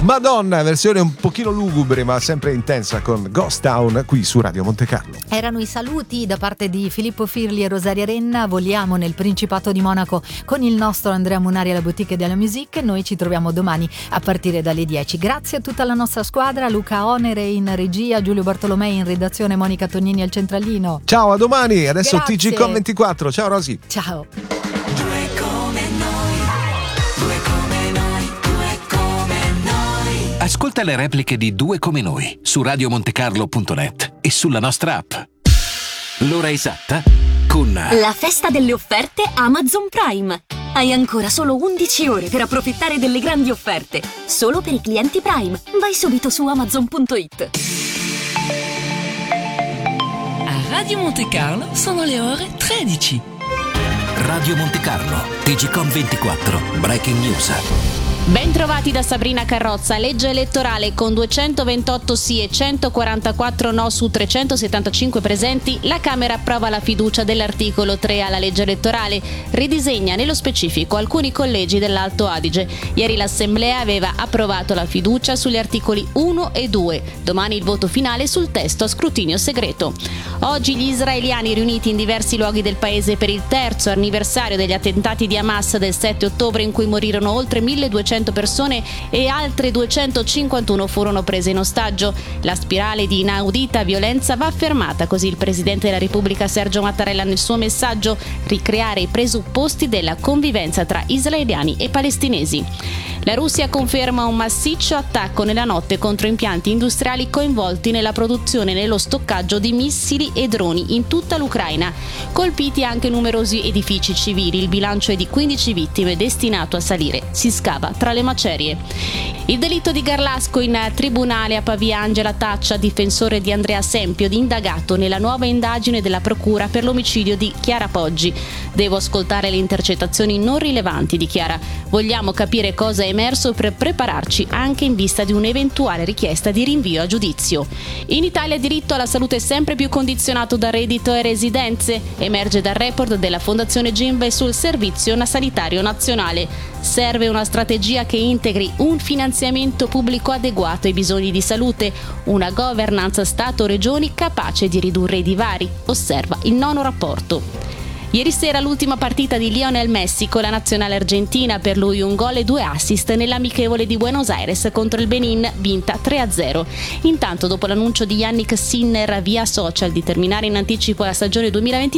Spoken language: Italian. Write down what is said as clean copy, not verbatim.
Madonna, versione un pochino lugubre ma sempre intensa con Ghost Town qui su Radio Monte Carlo. Erano i saluti da parte di Filippo Firli e Rosaria Renna. Voliamo nel Principato di Monaco con il nostro Andrea Munari alla Boutique della Musique. Noi ci troviamo domani a partire dalle 10. Grazie a tutta la nostra squadra, Luca Onere in regia, Giulio Bartolomei in redazione, Monica Tognini al centralino. Ciao, a domani. Adesso Grazie. TG con 24. Ciao Rosy. Ciao. Ascolta le repliche di Due come noi su radiomontecarlo.net e sulla nostra app. L'ora esatta con la festa delle offerte Amazon Prime. Hai ancora solo 11 ore per approfittare delle grandi offerte. Solo per i clienti Prime. Vai subito su amazon.it. A Radio Monte Carlo sono le ore 13. Radio Monte Carlo, TGcom 24, Breaking News. Ben trovati da Sabrina Carrozza. Legge elettorale con 228 sì e 144 no su 375 presenti. La Camera approva la fiducia dell'articolo 3 alla legge elettorale. Ridisegna nello specifico alcuni collegi dell'Alto Adige. Ieri l'Assemblea aveva approvato la fiducia sugli articoli 1 e 2. Domani il voto finale sul testo a scrutinio segreto. Oggi gli israeliani riuniti in diversi luoghi del paese per il terzo anniversario degli attentati di Hamas del 7 ottobre in cui morirono oltre 1200 persone e altre 251 furono prese in ostaggio. La spirale di inaudita violenza va fermata, così il Presidente della Repubblica Sergio Mattarella nel suo messaggio: ricreare i presupposti della convivenza tra israeliani e palestinesi. La Russia conferma un massiccio attacco nella notte contro impianti industriali coinvolti nella produzione e nello stoccaggio di missili e droni in tutta l'Ucraina. Colpiti anche numerosi edifici civili, il bilancio è di 15 vittime, destinato a salire. Si scava tra le macerie. Il delitto di Garlasco in tribunale a Pavia. Angela Taccia, difensore di Andrea Sempio, indagato nella nuova indagine della procura per l'omicidio di Chiara Poggi. Devo ascoltare le intercettazioni non rilevanti di Chiara. Vogliamo capire cosa è emerso per prepararci anche in vista di un'eventuale richiesta di rinvio a giudizio. In Italia il diritto alla salute è sempre più condizionato da reddito e residenze. Emerge dal report della Fondazione Gimbe sul Servizio Sanitario Nazionale. Serve una strategia che integri un finanziamento pubblico adeguato ai bisogni di salute, una governance Stato-Regioni capace di ridurre i divari, osserva il nono rapporto. Ieri sera l'ultima partita di Lionel Messi con la nazionale argentina, per lui un gol e 2 assist nell'amichevole di Buenos Aires contro il Benin, vinta 3-0. Intanto, dopo l'annuncio di Yannick Sinner via social di terminare in anticipo la stagione 2023,